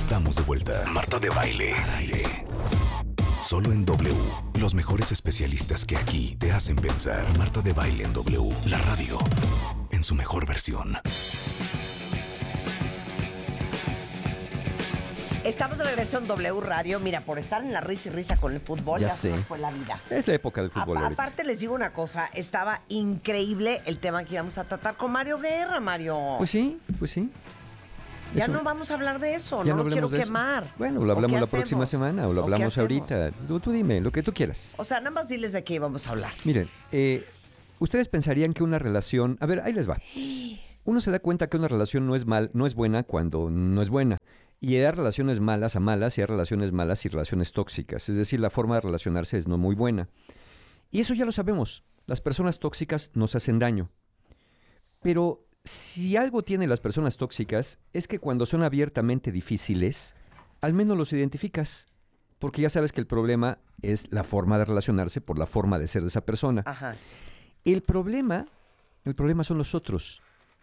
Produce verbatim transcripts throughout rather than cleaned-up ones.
Estamos de vuelta. Marta de Baile. Al aire. Solo en W. Los mejores especialistas que aquí te hacen pensar. Marta de Baile en W. La radio en su mejor versión. Estamos de regreso en W Radio. Mira, por estar en la risa y risa con el fútbol, ya, ya se nos fue la vida. Es la época del fútbol. A aparte, les digo una cosa. Estaba increíble el tema que íbamos a tratar con Mario Guerra, Mario. Pues sí, pues sí. Ya eso. No vamos a hablar de eso, ya no, no lo quiero quemar. Eso. Bueno, lo hablamos la hacemos? próxima semana o lo hablamos ahorita. Tú, tú dime, lo que tú quieras. O sea, nada más diles de qué íbamos a hablar. Miren, eh, ustedes pensarían que una relación... A ver, ahí les va. Uno se da cuenta que una relación no es mal, no es buena cuando no es buena. Y hay relaciones malas a malas y hay relaciones malas y relaciones tóxicas. Es decir, la forma de relacionarse es no muy buena. Y eso ya lo sabemos. Las personas tóxicas nos hacen daño. Pero si algo tienen las personas tóxicas es que cuando son abiertamente difíciles, al menos los identificas. Porque ya sabes que el problema es la forma de relacionarse por la forma de ser de esa persona. Ajá. El problema, el problema son los otros.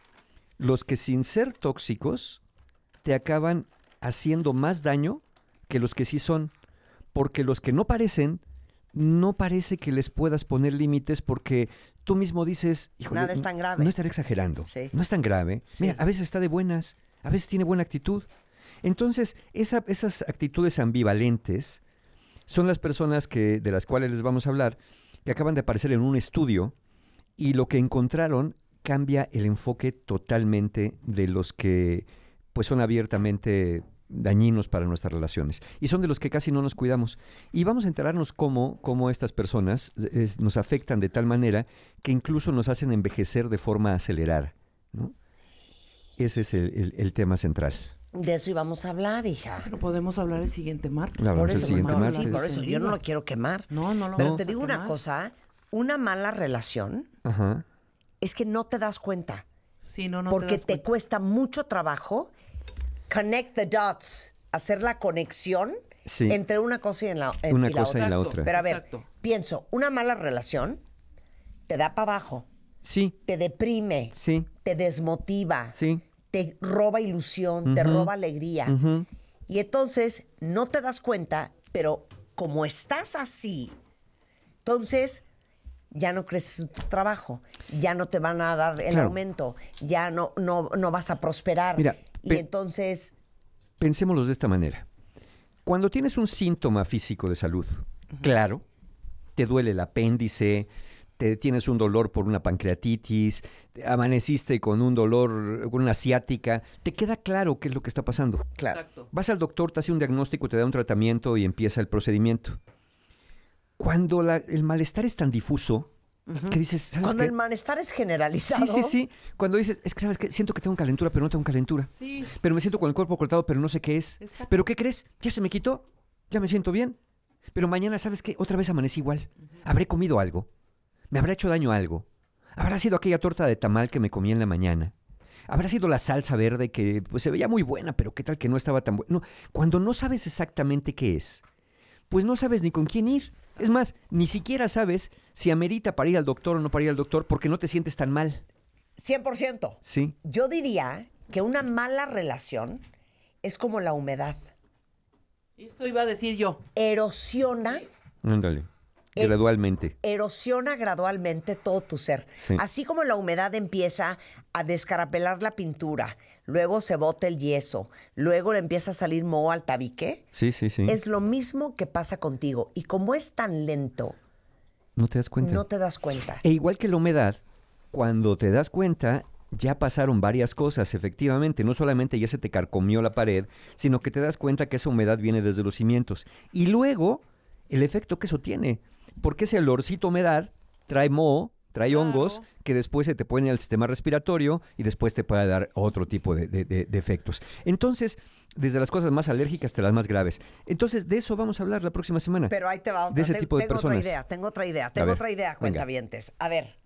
Los que sin ser tóxicos te acaban haciendo más daño que los que sí son, porque los que no parecen, no parece que les puedas poner límites porque tú mismo dices, híjole, nada es tan grave. No estaré exagerando, sí. no es tan grave. Sí. Mira, a veces está de buenas, a veces tiene buena actitud. Entonces, esa, esas actitudes ambivalentes son las personas que, de las cuales les vamos a hablar, que acaban de aparecer en un estudio y lo que encontraron cambia el enfoque totalmente de los que pues son abiertamente dañinos para nuestras relaciones. Y son de los que casi no nos cuidamos. Y vamos a enterarnos cómo, cómo estas personas es, nos afectan de tal manera que incluso nos hacen envejecer de forma acelerada, ¿no? Ese es el, el, el tema central. De eso íbamos a hablar, hija. Pero podemos hablar el siguiente martes. Hablamos por eso, el siguiente no, martes. Sí, por eso yo no lo quiero quemar. No, no lo Pero vamos te a digo una quemar. cosa, una mala relación Ajá. es que no te das cuenta. Sí, no, no porque te, das te cuenta. cuesta mucho trabajo connect the dots, hacer la conexión Sí. entre una cosa y, en la, en, Una y la cosa otra. y la otra. Pero a ver, Exacto. pienso, una mala relación te da para abajo, Sí, te deprime, sí, te desmotiva, sí. te roba ilusión, te Ujú. roba alegría. Ujú. Y entonces no te das cuenta, pero como estás así, entonces ya no creces en tu trabajo, ya no te van a dar el Claro. aumento, ya no, no, no vas a prosperar. Mira, y pe- entonces, Pensémoslos de esta manera. Cuando tienes un síntoma físico de salud, claro, te duele el apéndice, te tienes un dolor por una pancreatitis, amaneciste con un dolor, con una ciática, te queda claro qué es lo que está pasando. claro. Exacto. Vas al doctor, te hace un diagnóstico, te da un tratamiento y empieza el procedimiento. Cuando la- el malestar es tan difuso, que dices, ¿sabes Cuando qué? el malestar es generalizado. Sí, sí, sí. Cuando dices, es que sabes que siento que tengo calentura, pero no tengo calentura. Sí. Pero me siento con el cuerpo cortado, pero no sé qué es. Exacto. ¿Pero qué crees? Ya se me quitó. Ya me siento bien. Pero mañana, ¿sabes qué? Otra vez amanecí igual. ¿Habré comido algo? ¿Me habrá hecho daño algo? ¿Habrá sido aquella torta de tamal que me comí en la mañana? ¿Habrá sido la salsa verde que pues, se veía muy buena, pero qué tal que no estaba tan buena? No, cuando no sabes exactamente qué es, pues no sabes ni con quién ir. Es más, ni siquiera sabes si amerita para ir al doctor o no para ir al doctor porque no te sientes tan mal. cien por ciento. Sí. Yo diría que una mala relación es como la humedad. Eso iba a decir yo. Erosiona, Ándale. Eh, Gradualmente. erosiona gradualmente todo tu ser. Sí. Así como la humedad empieza a descarapelar la pintura, luego se bota el yeso, luego le empieza a salir moho al tabique, Sí, sí, sí. es lo mismo que pasa contigo. Y como es tan lento, No te das cuenta. no te das cuenta. E igual que la humedad, cuando te das cuenta, ya pasaron varias cosas, efectivamente. No solamente ya se te carcomió la pared, sino que te das cuenta que esa humedad viene desde los cimientos. Y luego, el efecto que eso tiene. Porque ese olorcito a humedad trae moho, trae Claro. hongos, que después se te ponen al sistema respiratorio y después te puede dar otro tipo de, de- de- de efectos. Entonces, desde las cosas más alérgicas hasta las más graves. Entonces, de eso vamos a hablar la próxima semana. Pero ahí te va otra. De ese Ten- tipo de tengo personas. otra idea, tengo otra idea, tengo ver, otra idea, venga. cuentavientes. A ver.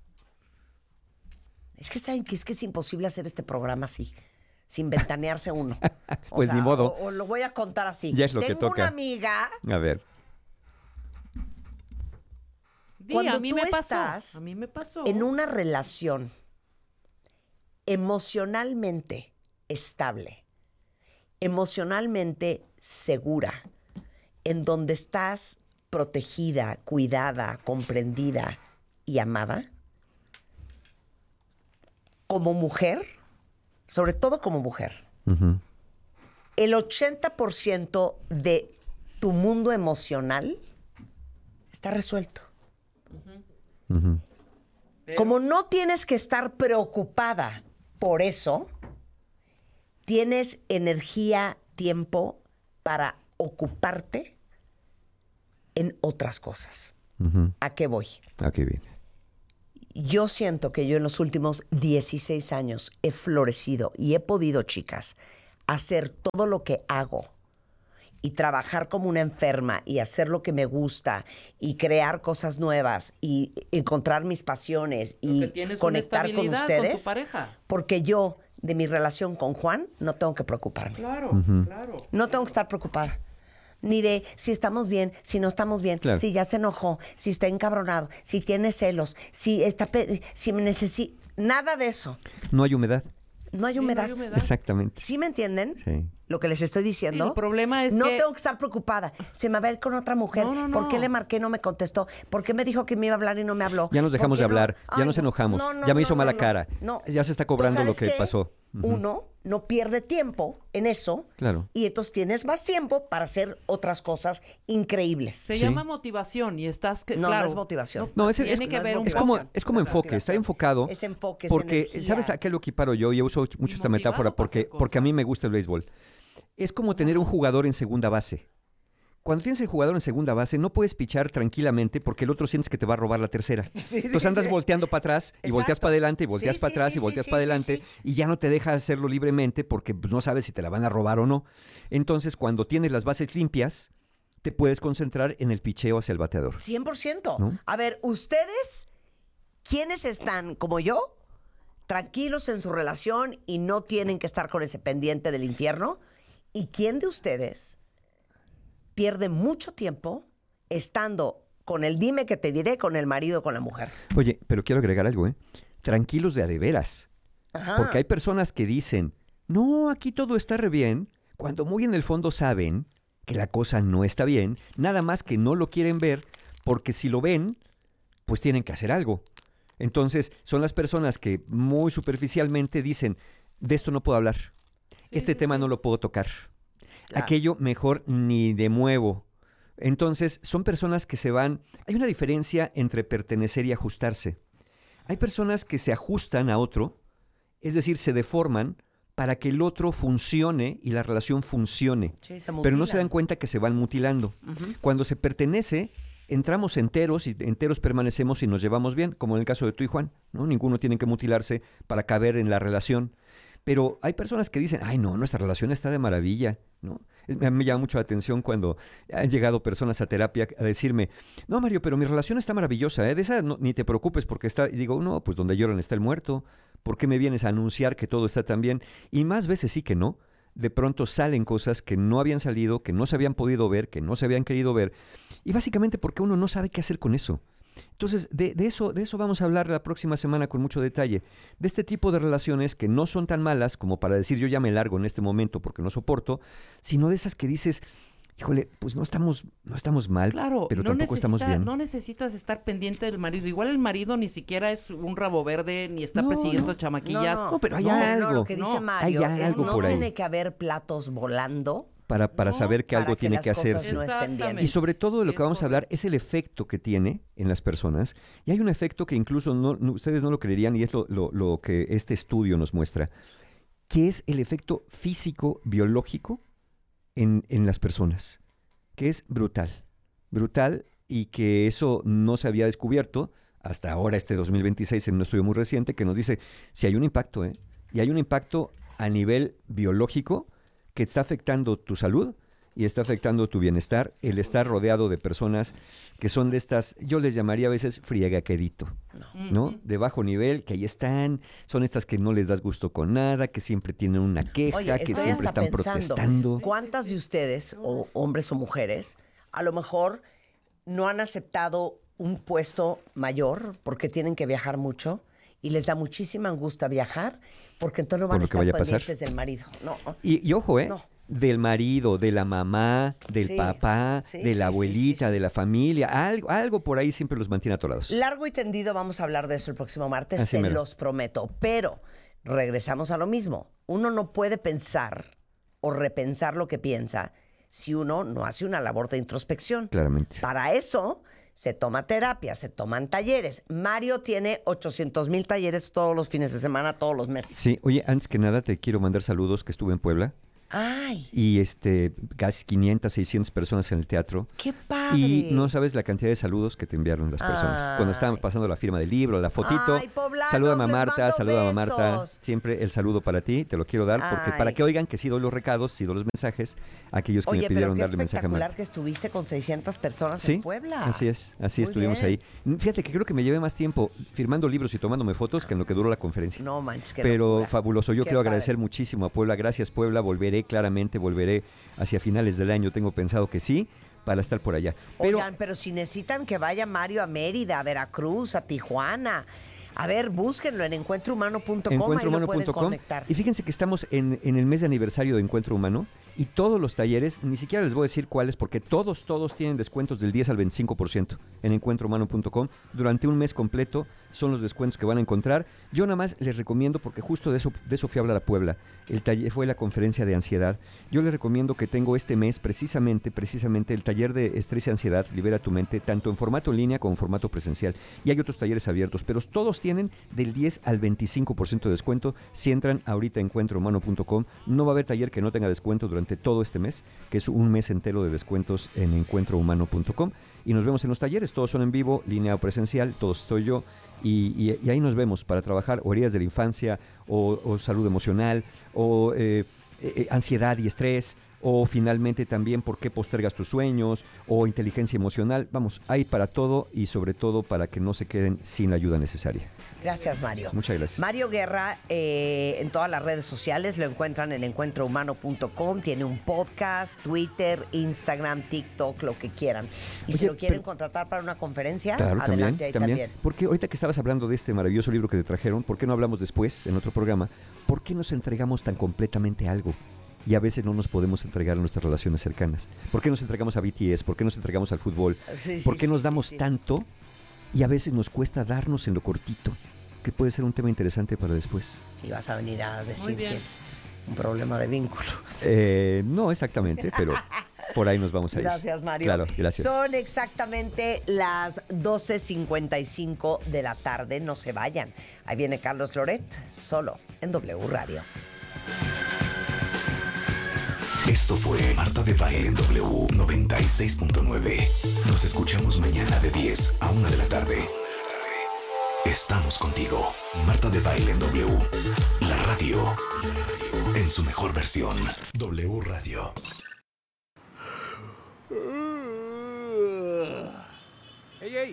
Es que saben que es que es imposible hacer este programa así, sin ventanearse uno. O Pues ni modo. O, o lo voy a contar así. Ya es lo que Tengo toca. una amiga. A ver. Di, Cuando a mí tú me pasó. estás A mí me pasó. En una relación emocionalmente estable emocionalmente segura, en donde estás protegida, cuidada, comprendida y amada, como mujer, sobre todo como mujer, Ujú. el ochenta por ciento de tu mundo emocional está resuelto. Ujú. Como no tienes que estar preocupada por eso, tienes energía, tiempo para ocuparte en otras cosas. Ujú. ¿A qué voy? Ah, qué bien. Yo siento que yo en los últimos dieciséis años he florecido y he podido, chicas, hacer todo lo que hago y trabajar como una enferma y hacer lo que me gusta y crear cosas nuevas y encontrar mis pasiones y Porque tienes una conectar con estabilidad ustedes, con tu pareja. porque yo de mi relación con Juan no tengo que preocuparme. Claro, claro. No tengo que estar preocupada. Ni de si estamos bien, si no estamos bien, Claro. si ya se enojó, si está encabronado, si tiene celos, si está pe- si me necesita. Nada de eso. No hay humedad. No hay Sí, no humedad. hay humedad. Exactamente. ¿Sí me entienden? Sí. Lo que les estoy diciendo. Sí, el problema es no que- tengo que estar preocupada. Se me va a ir con otra mujer. No, no, ¿Por qué no. le marqué y no me contestó? ¿Por qué me dijo que me iba a hablar y no me habló? Ya nos dejamos ¿Por de qué no? hablar, ya Ay, nos no. enojamos, No, no, ya me no, hizo no, mala no. cara, No. ya se está cobrando Entonces, lo que ¿sabes qué? pasó. Ujú. Uno no pierde tiempo en eso. Claro. Y entonces tienes más tiempo para hacer otras cosas increíbles. Se Sí. llama motivación y estás que No, no claro, es motivación. No, es, es- tiene que no es haber un es motivación. como, es como No es enfoque, está motivación. enfocado. Es enfoque, es Porque, energía. ¿sabes a qué lo equiparo yo? Y uso mucho esta motivado metáfora para porque, hacer porque a mí cosas. me gusta el béisbol. Es como tener un jugador en segunda base. Cuando tienes el jugador en segunda base, no puedes pichar tranquilamente porque el otro sientes que te va a robar la tercera. Entonces andas sí. volteando para atrás y Exacto. volteas para adelante y volteas Sí, para sí, atrás sí, y sí, volteas sí, para sí, adelante sí. y ya no te deja hacerlo libremente porque pues, no sabes si te la van a robar o no. Entonces, cuando tienes las bases limpias, te puedes concentrar en el picheo hacia el bateador. cien por ciento. ¿No? A ver, ustedes, ¿quiénes están como yo, tranquilos en su relación y no tienen que estar con ese pendiente del infierno? ¿Y quién de ustedes pierde mucho tiempo estando con el dime que te diré con el marido o con la mujer? Oye, pero quiero agregar algo, ¿eh? Tranquilos de a de veras. Ajá. Porque hay personas que dicen, no, aquí todo está re bien, cuando muy en el fondo saben que la cosa no está bien, nada más que no lo quieren ver, porque si lo ven, pues tienen que hacer algo. Entonces, son las personas que muy superficialmente dicen, de esto no puedo hablar, este tema no lo puedo tocar, Claro. aquello mejor ni de muevo. Entonces, son personas que se van... Hay una diferencia entre pertenecer y ajustarse. Hay personas que se ajustan a otro, es decir, se deforman para que el otro funcione y la relación funcione. Sí, se Pero no se mutilan. dan cuenta que se van mutilando. Cuando se pertenece, entramos enteros y enteros permanecemos y nos llevamos bien, como en el caso de tú y Juan, ¿no? Ninguno tiene que mutilarse para caber en la relación. Pero hay personas que dicen, ay no, nuestra relación está de maravilla, ¿no? Es- Me, me llama mucho la atención cuando han llegado personas a terapia a decirme, no Mario, pero mi relación está maravillosa, ¿eh? De esa no- ni te preocupes porque está, y digo, no, pues donde lloran está el muerto, ¿por qué me vienes a anunciar que todo está tan bien? Y más veces sí que no, de pronto salen cosas que no habían salido, que no se habían podido ver, que no se habían querido ver, y básicamente porque uno no sabe qué hacer con eso. Entonces, de, de eso, de eso vamos a hablar la próxima semana con mucho detalle. De este tipo de relaciones que no son tan malas como para decir yo ya me largo en este momento porque no soporto, sino de esas que dices, híjole, pues no estamos, no estamos mal, Claro, pero no, tampoco estamos necesita- bien. no necesitas estar pendiente del marido. Igual el marido ni siquiera es un rabo verde ni está No, persiguiendo no. chamaquillas. No, pero hay no, algo. No, lo que dice No, Mario hay es algo no por ahí. tiene que haber platos volando para, para No, saber que para algo que tiene las que cosas hacerse. no estén bien. Exactamente. Y sobre todo de lo Es que vamos a hablar correcto. es el efecto que tiene en las personas. Y hay un efecto que incluso no- no- ustedes no lo creerían y es lo, lo- lo que este estudio nos muestra, que es el efecto físico biológico en, en las personas, que es brutal, brutal y que eso no se había descubierto hasta ahora, este dos mil veintiséis, en un estudio muy reciente que nos dice si hay un impacto, ¿eh? Y hay un impacto a nivel biológico que está afectando tu salud y está afectando tu bienestar, el estar rodeado de personas que son de estas, yo les llamaría a veces friegaquedito, ¿no? De bajo nivel, que ahí están, son estas que no les das gusto con nada, que siempre tienen una queja, Oye, que estoy siempre hasta están pensando, protestando. ¿cuántas de ustedes, o hombres o mujeres, a lo mejor no han aceptado un puesto mayor porque tienen que viajar mucho y les da muchísima angustia viajar porque entonces no van Por a lo que estar vaya a pasar. pendientes del marido? No, Y, y ojo, ¿eh? No. del marido, de la mamá, del Sí, papá, sí, de sí, la sí, abuelita, sí, sí. de la familia. Algo, algo por ahí siempre los mantiene atorados. Largo y tendido vamos a hablar de eso el próximo martes, Así se mero. los prometo. Pero regresamos a lo mismo. Uno no puede pensar o repensar lo que piensa si uno no hace una labor de introspección. Claramente. Para eso se toma terapia, se toman talleres. Mario tiene ochocientos mil talleres todos los fines de semana, todos los meses. Sí, oye, antes que nada te quiero mandar saludos, que estuve en Puebla. Ay, Y este, casi quinientas, seiscientas personas en el teatro. qué padre. Y no sabes la cantidad de saludos que te enviaron las personas. Ay. Cuando estaban pasando la firma del libro, la fotito. Ay, poblanos, Salúdame a les Marta, mando salúdame a Marta. besos. Siempre el saludo para ti, te lo quiero dar, porque Ay. para que oigan que sí doy los recados, sí doy los mensajes a aquellos que Oye, me pero pidieron qué darle mensaje a espectacular Marta. que estuviste con seiscientas personas Sí, en Puebla. así es, así Muy estuvimos bien. ahí. Fíjate que creo que me llevé más tiempo firmando libros y tomándome fotos que en lo que duró la conferencia. No manches, qué Pero locura. fabuloso. Yo Qué quiero padre. agradecer muchísimo a Puebla. Gracias, Puebla. Volveré, claramente, volveré hacia finales del año. Tengo pensado que sí, para estar por allá. Pero Oigan, pero si necesitan que vaya Mario a Mérida, a Veracruz, a Tijuana, a ver, búsquenlo en encuentro humano punto com, ahí lo encuentrohumano pueden punto com. conectar. Y fíjense que estamos en, en el mes de aniversario de Encuentro Humano y todos los talleres, ni siquiera les voy a decir cuáles, porque todos, todos tienen descuentos del diez al veinticinco por ciento en encuentro humano punto com. Durante un mes completo son los descuentos que van a encontrar. Yo nada más les recomiendo, porque justo de eso, de eso fui a hablar a Puebla, el taller fue la conferencia de ansiedad. Yo les recomiendo que tengo este mes precisamente, precisamente el taller de estrés y ansiedad, libera tu mente, tanto en formato en línea como en formato presencial. Y hay otros talleres abiertos, pero todos tienen del diez al veinticinco por ciento de descuento si entran ahorita a encuentro humano punto com. No va a haber taller que no tenga descuento durante todo este mes, que es un mes entero de descuentos en encuentro humano punto com. Y nos vemos en los talleres, todos son en vivo, línea o presencial, todos estoy yo. Y, y, y ahí nos vemos para trabajar o heridas de la infancia, o, o salud emocional, o eh, eh, ansiedad y estrés, o finalmente también por qué postergas tus sueños, o inteligencia emocional. Vamos, hay para todo y sobre todo para que no se queden sin la ayuda necesaria. Gracias, Mario. Muchas gracias. Mario Guerra, eh, en todas las redes sociales lo encuentran en encuentro humano punto com. Tiene un podcast, Twitter, Instagram, TikTok, lo que quieran. Y si Oye, lo quieren pero- contratar para una conferencia, Claro, adelante también, ahí también. también. Porque ahorita que estabas hablando de este maravilloso libro que te trajeron, ¿por qué no hablamos después en otro programa? ¿Por qué nos entregamos tan completamente a algo? Y a veces no nos podemos entregar a nuestras relaciones cercanas. ¿Por qué nos entregamos a B T S? ¿Por qué nos entregamos al fútbol? Sí, sí, ¿Por qué sí, nos sí, damos sí. tanto y a veces nos cuesta darnos en lo cortito? Que puede ser un tema interesante para después. Y vas a venir a decir bien. que es un problema de vínculo. Eh, no exactamente, pero por ahí nos vamos a ir. Gracias, Mario. Claro, gracias. Son exactamente las doce cincuenta y cinco de la tarde. No se vayan. Ahí viene Carlos Loret, solo en W Radio. Esto fue Marta de Baile en W noventa y seis punto nueve. Nos escuchamos mañana de diez a una de la tarde. Estamos contigo. Marta de Baile en W. La radio en su mejor versión. W Radio. ¡Ey, ey!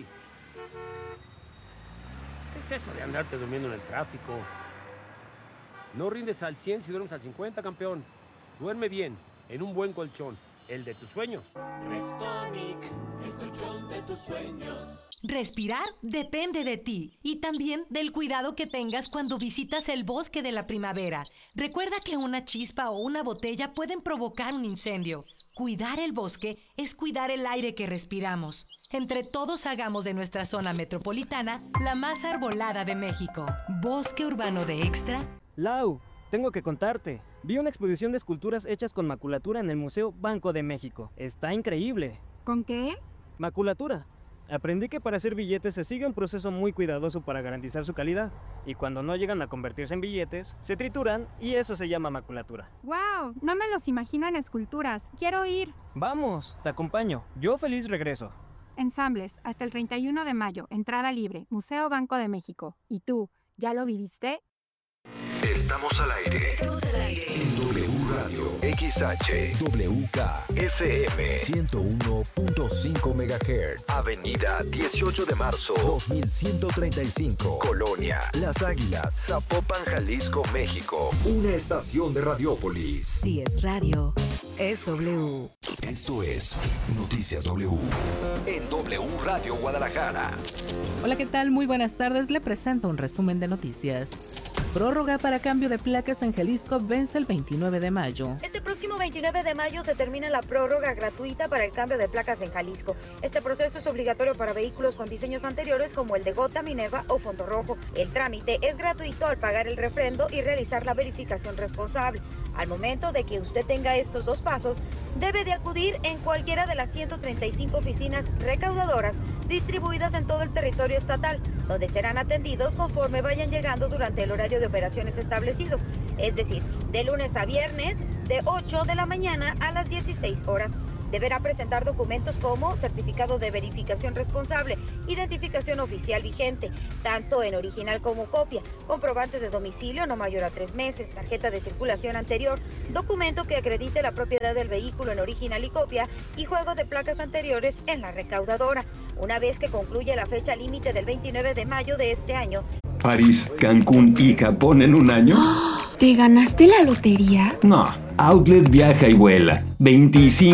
¿Qué es eso de andarte durmiendo en el tráfico? No rindes al cien si duermes al cincuenta, campeón. Duerme bien, en un buen colchón, el de tus sueños. Restonic, el colchón de tus sueños. Respirar depende de ti y también del cuidado que tengas cuando visitas el bosque de la primavera. Recuerda que una chispa o una botella pueden provocar un incendio. Cuidar el bosque es cuidar el aire que respiramos. Entre todos hagamos de nuestra zona metropolitana la más arbolada de México. Bosque Urbano de Extra. Lau, tengo que contarte. Vi una exposición de esculturas hechas con maculatura en el Museo Banco de México. Está increíble. ¿Con qué? Maculatura. Aprendí que para hacer billetes se sigue un proceso muy cuidadoso para garantizar su calidad. Y cuando no llegan a convertirse en billetes, se trituran y eso se llama maculatura. ¡Wow! No me los imagino en esculturas. Quiero ir. Vamos, te acompaño. Yo feliz regreso. Ensambles, hasta el treinta y uno de mayo. Entrada libre. Museo Banco de México. ¿Y tú, ya lo viviste? Estamos al aire. Estamos al aire. En W Radio. X H. W K. F M. ciento uno punto cinco megahertz. Avenida dieciocho de marzo. dos mil ciento treinta y cinco. Colonia. Las Águilas. Zapopan, Jalisco, México. Una estación de Radiópolis. Si es radio, es W. Esto es Noticias W. En W Radio Guadalajara. Hola, ¿qué tal? Muy buenas tardes. Le presento un resumen de noticias. prórroga para cambio de placas en Jalisco vence el veintinueve de mayo. Este próximo veintinueve de mayo se termina la prórroga gratuita para el cambio de placas en Jalisco. Este proceso es obligatorio para vehículos con diseños anteriores como el de Gota, Minerva o Fondo Rojo. El trámite es gratuito al pagar el refrendo y realizar la verificación responsable. Al momento de que usted tenga estos dos pasos, debe de acudir en cualquiera de las ciento treinta y cinco oficinas recaudadoras distribuidas en todo el territorio estatal, donde serán atendidos conforme vayan llegando durante el horario de operaciones establecidos, es decir, de lunes a viernes, de ocho de la mañana a las dieciséis horas. Deberá presentar documentos como certificado de verificación responsable, identificación oficial vigente, tanto en original como copia, comprobante de domicilio no mayor a tres meses, tarjeta de circulación anterior, documento que acredite la propiedad del vehículo en original y copia y juego de placas anteriores en la recaudadora. Una vez que concluya la fecha límite del veintinueve de mayo de este año. París, Cancún y Japón en un año. ¿Te ganaste la lotería? No, Outlet viaja y vuela. veinticinco